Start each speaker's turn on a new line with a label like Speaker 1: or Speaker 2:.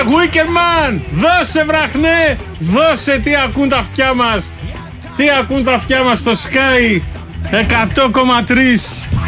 Speaker 1: Weekend Man. Δώσε βραχνέ. Δώσε τι ακούν τα αυτιά μας. Τι ακούν τα αυτιά μας στο Sky 100,3.